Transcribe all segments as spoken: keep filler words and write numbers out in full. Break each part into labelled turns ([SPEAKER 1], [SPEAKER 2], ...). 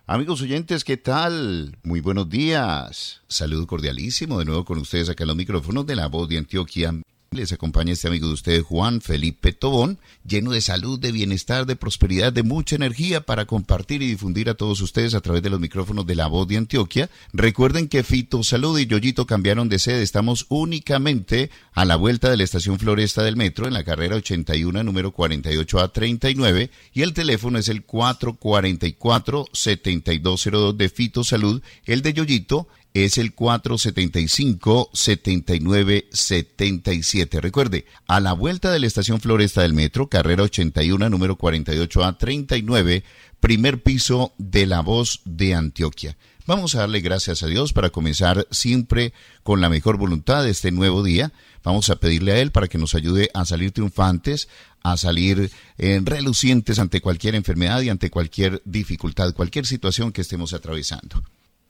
[SPEAKER 1] Amigos oyentes, ¿qué tal? Muy buenos días. Saludo cordialísimo de nuevo con ustedes acá en los micrófonos de La Voz de Antioquia. Les acompaña este amigo de ustedes, Juan Felipe Tobón, lleno de salud, de bienestar, de prosperidad, de mucha energía para compartir y difundir a todos ustedes a través de los micrófonos de La Voz de Antioquia. Recuerden que Fito Salud y Yoyito cambiaron de sede. Estamos únicamente a la vuelta de la estación Floresta del Metro, en la carrera ochenta y uno, número cuarenta y ocho A treinta y nueve, y el teléfono es el cuatro cuatro cuatro, siete dos cero dos de Fito Salud. El de Yoyito es el cuatro setenta y cinco, setenta y nueve, setenta y siete. Recuerde, a la vuelta de la estación Floresta del Metro, carrera ochenta y uno, número cuarenta y ocho A treinta y nueve, primer piso de La Voz de Antioquia. Vamos a darle gracias a Dios para comenzar siempre con la mejor voluntad de este nuevo día. Vamos a pedirle a Él para que nos ayude a salir triunfantes, a salir eh, relucientes ante cualquier enfermedad y ante cualquier dificultad, cualquier situación que estemos atravesando.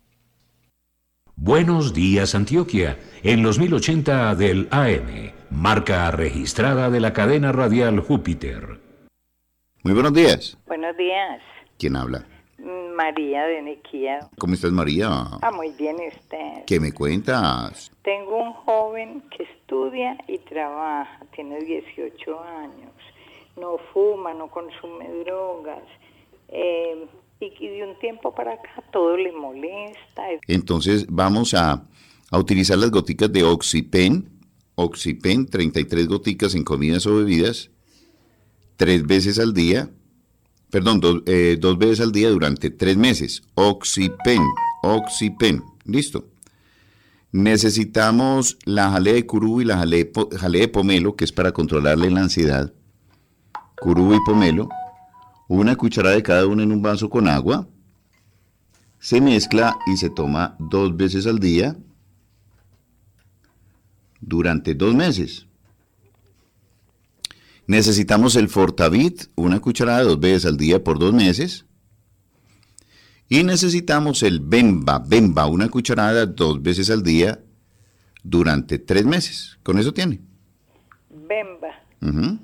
[SPEAKER 2] Buenos días, Antioquia, en los mil ochenta del A M, marca registrada de la cadena radial Júpiter.
[SPEAKER 1] Muy buenos días.
[SPEAKER 3] Buenos días.
[SPEAKER 1] ¿Quién habla?
[SPEAKER 3] María de Nequía.
[SPEAKER 1] ¿Cómo estás, María?
[SPEAKER 3] Ah, muy bien, usted.
[SPEAKER 1] ¿Qué me cuentas?
[SPEAKER 3] Tengo un joven que estudia y trabaja, tiene dieciocho años, no fuma, no consume drogas, eh... y de un tiempo para acá todo le molesta.
[SPEAKER 1] Entonces vamos a, a utilizar las goticas de Oxypen, Oxypen, treinta y tres goticas en comidas o bebidas, tres veces al día, perdón, do, eh, dos veces al día durante tres meses. Oxypen, Oxypen, listo. Necesitamos la jalea de curú y la jalea, jalea de pomelo, que es para controlarle la ansiedad. Curú y pomelo. Una cucharada de cada uno en un vaso con agua. Se mezcla y se toma dos veces al día durante dos meses. Necesitamos el Fortavit, una cucharada dos veces al día por dos meses. Y necesitamos el Bemba, Bemba, una cucharada dos veces al día durante tres meses. Con eso tiene.
[SPEAKER 3] Bemba.
[SPEAKER 1] Uh-huh.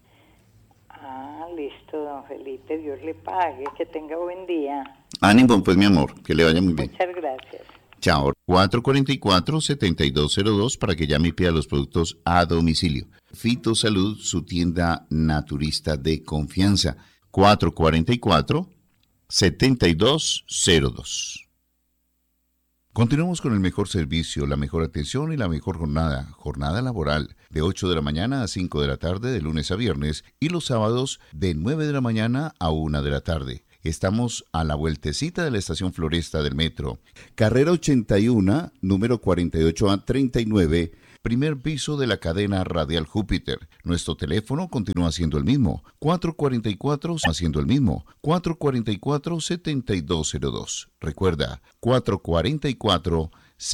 [SPEAKER 3] Don Felipe, Dios le pague, que tenga buen día.
[SPEAKER 1] Ánimo, pues, mi amor, que le vaya muy bien.
[SPEAKER 3] Muchas gracias.
[SPEAKER 1] Chao. cuatro cuatro cuatro, siete dos cero dos para que llame y pida los productos a domicilio. Fito Salud, su tienda naturista de confianza. cuatro cuatro cuatro, siete dos cero dos. Continuamos con el mejor servicio, la mejor atención y la mejor jornada. Jornada laboral de ocho de la mañana a cinco de la tarde de lunes a viernes y los sábados de nueve de la mañana a una de la tarde. Estamos a la vueltecita de la estación Floresta del Metro. Carrera ochenta y uno, número cuarenta y ocho A treinta y nueve, primer piso de la cadena radial Júpiter. Nuestro teléfono continúa siendo el mismo, cuatro cuatro cuatro, haciendo el mismo, cuatro cuatro cuatro, siete dos cero dos. Recuerda, cuatro cuatro cuatro,